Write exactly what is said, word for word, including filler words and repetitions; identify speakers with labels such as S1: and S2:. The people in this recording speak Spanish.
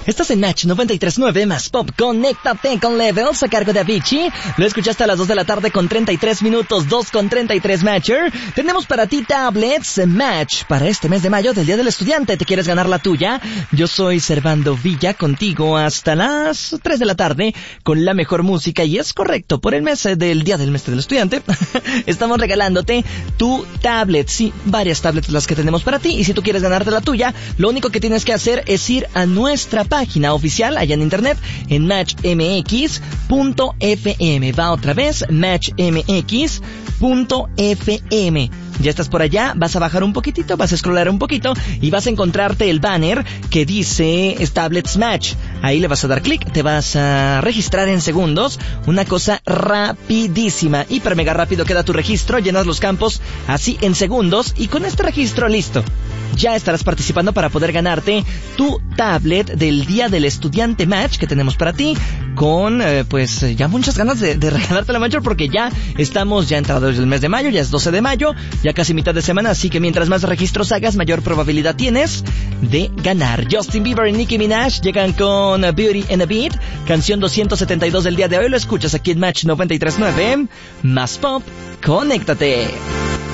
S1: Estás en Match noventa y tres punto nueve más Pop. Conéctate con Levels a cargo de Avicii. Lo escuchaste a las dos de la tarde con treinta y tres minutos, dos con treinta y tres Matcher. Tenemos para ti tablets Match para este mes de mayo del Día del Estudiante. ¿Te quieres ganar la tuya? Yo soy Servando Villa contigo hasta las tres de la tarde con la mejor música. Y es correcto, por el mes del Día del Mes del Estudiante estamos regalándote tu tablet. Sí, varias tablets las que tenemos para ti. Y si tú quieres ganarte la tuya, lo único que tienes que hacer es ir a nuestra página oficial allá en internet en match m x punto f m. Va otra vez, match m x punto f m. Ya estás por allá, vas a bajar un poquitito, vas a scrollar un poquito y vas a encontrarte el banner que dice Tablets Match. Ahí le vas a dar clic, te vas a registrar en segundos, una cosa rapidísima, hiper mega rápido queda tu registro, llenas los campos así en segundos y con este registro listo. Ya estarás participando para poder ganarte tu tablet del Día del Estudiante Match que tenemos para ti con, eh, pues, ya muchas ganas de, de regalarte la Matcher porque ya estamos ya entrados el mes de mayo, ya es doce de mayo, ya casi mitad de semana, así que mientras más registros hagas, mayor probabilidad tienes de ganar. Justin Bieber y Nicki Minaj llegan con Beauty and a Beat, canción doscientos setenta y dos del día de hoy, lo escuchas aquí en Match noventa y tres punto nueve, más Pop, conéctate.